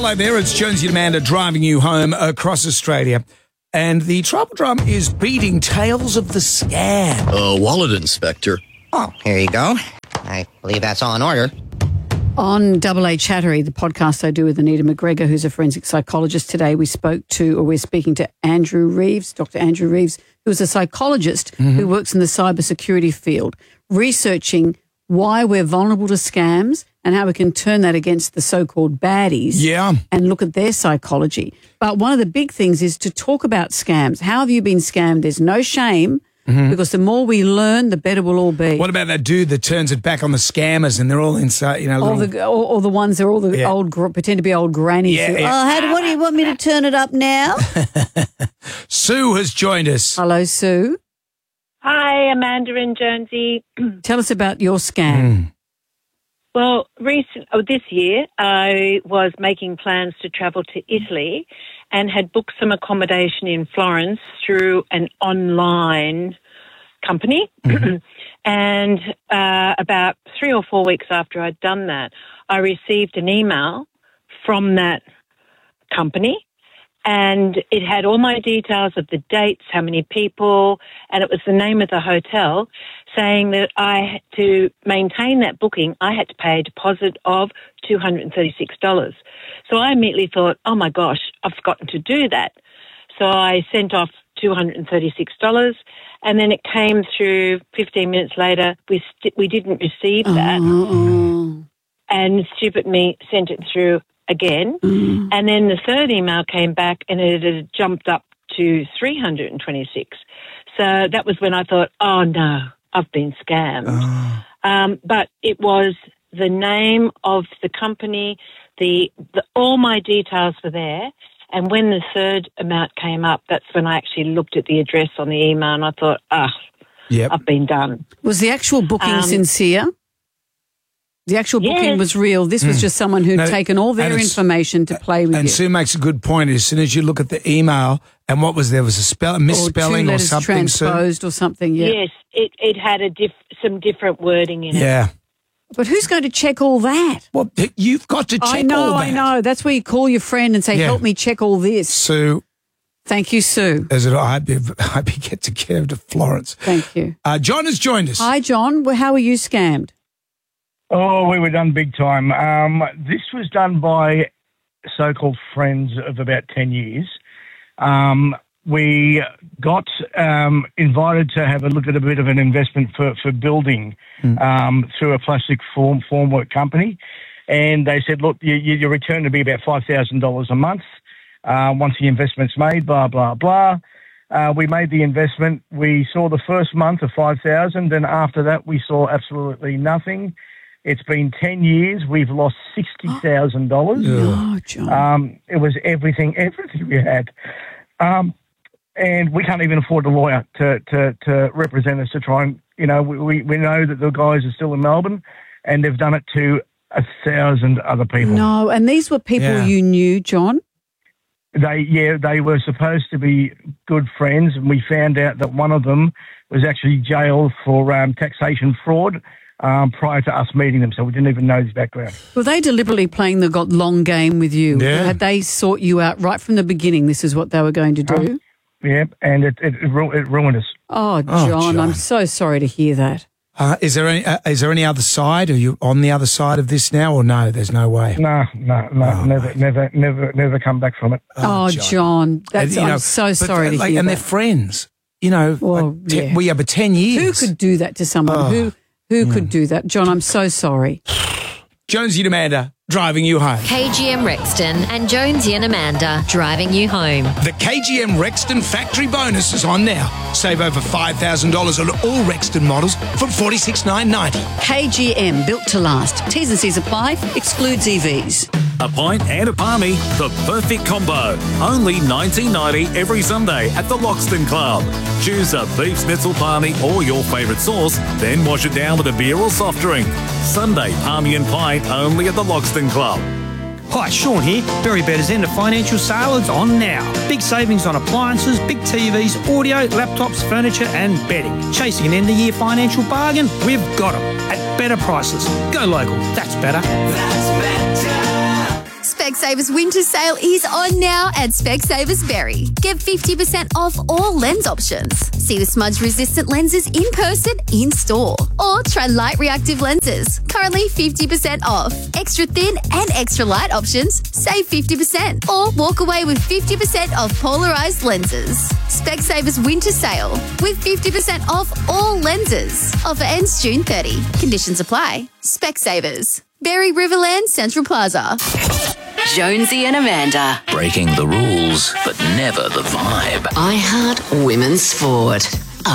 Hello there, it's Jonesy and Amanda driving you home across Australia. And the tribal drum is beating Tales of the Scam. Wallet inspector. Oh, here you go. I believe that's all in order. On Double A Chattery, the podcast I do with Anita McGregor, who's a forensic psychologist, today we're speaking to Andrew Reeves, Dr. Andrew Reeves, who's a psychologist who works in the cybersecurity field, researching why we're vulnerable to scams and how we can turn that against the so-called baddies and look at their psychology. But one of the big things is to talk about scams. How have you been scammed? There's no shame. Because the more we learn, the better we'll all be. What about that dude that turns it back on the scammers and they're all inside, you know, all the ones that are all the old, pretend to be old grannies. What do you want me to turn it up now? Sue has joined us. Hello, Sue. Hi, Amanda and Jonesy. Tell us about your scam. Well, this year I was making plans to travel to Italy and had booked some accommodation in Florence through an online company. And about 3 or 4 weeks after I'd done that, I received an email from that company, and it had all my details of the dates, how many people, and it was the name of the hotel, saying that to maintain that booking, I had to pay a deposit of $236. So I immediately thought, oh my gosh, I've forgotten to do that. So I sent off $236, and then it came through 15 minutes later. We didn't receive that, and stupid me sent it through again. And then the third email came back, and it had jumped up to $326. So that was when I thought, oh no, I've been scammed. But it was the name of the company, all my details were there. And when the third amount came up, that's when I actually looked at the address on the email and I thought, I've been done. Was the actual booking sincere? The actual booking was real. This was just someone who'd taken all their information to play with you. And Sue makes a good point. As soon as you look at the email and what was there was a misspelling or something. Transposed or something, Yes, it had some different wording in it. Yeah. But who's going to check all that? Well, you've got to check all that. I know. That's where you call your friend and say, help me check all this. Sue. Thank you, Sue. I hope you get to Florence. Thank you. John has joined us. Hi, John. Well, how were you scammed? Oh, we were done big time. This was done by so-called friends of about 10 years. We got invited to have a look at a bit of an investment for building through a plastic formwork company. And they said, look, your return will be about $5,000 a month once the investment's made, blah, blah, blah. We made the investment. We saw the first month of $5,000. Then after that, we saw absolutely nothing. It's been 10 years. We've lost $60,000. Oh, John. It was everything we had. And we can't even afford a lawyer to represent us to try and, we know that the guys are still in Melbourne and they've done it to 1,000 other people. No, and these were people you knew, John? They were supposed to be good friends, and we found out that one of them was actually jailed for taxation fraud prior to us meeting them, so we didn't even know his background. Were they deliberately playing the long game with you? Yeah. Had they sought you out right from the beginning? This is what they were going to do? Yeah, and it ruined us. Oh, John, I'm so sorry to hear that. Is there any other side? Are you on the other side of this now, or no? There's no way. No, never come back from it. Oh, John, I'm so sorry to hear that. And they're friends. We have 10 years. Who could do that to someone? Who could do that? John, I'm so sorry. Jonesy and Amanda driving you home. KGM Rexton and Jonesy and Amanda driving you home. The KGM Rexton factory bonus is on now. Save over $5,000 on all Rexton models from $46,990. KGM, built to last. T's and C's apply. Excludes EVs. A pint and a palmy, the perfect combo. Only $19.90 every Sunday at the Loxton Club. Choose a beef schnitzel palmy or your favourite sauce, then wash it down with a beer or soft drink. Sunday palmy and pint only at the Loxton Club. Hi, Sean here. Berry Better's end of financial sale is on now. Big savings on appliances, big TVs, audio, laptops, furniture and bedding. Chasing an end-of-year financial bargain? We've got them at better prices. Go local. That's better. Spec Specsavers winter sale is on now at Specsavers Berry. Get 50% off all lens options. See the smudge-resistant lenses in person, in store. Or try light reactive lenses. Currently 50% off. Extra thin and extra light options, save 50%. Or walk away with 50% off polarized lenses. Specsavers winter sale with 50% off all lenses. Offer ends June 30. Conditions apply. Specsavers. Berry Riverland Central Plaza. Jonesy and Amanda. Breaking the rules, but never the vibe. I Heart Women's Sport.